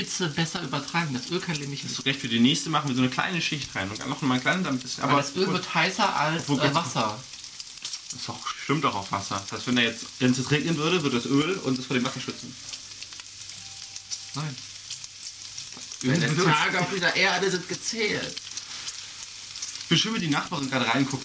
Hitze besser übertragen. Das Öl kann nämlich Das ist recht, für die nächste machen wir so eine kleine Schicht rein. Und noch mal ein kleines, ein bisschen. aber das Öl wird heißer als Wasser. Das stimmt auch auf Wasser. Das heißt, wenn es jetzt regnen würde, würde das Öl uns vor dem Wasser schützen. Nein. Öl Die wird Tage auf dieser Erde sind gezählt. Wie schön, wie die Nachbarin gerade reinguckt.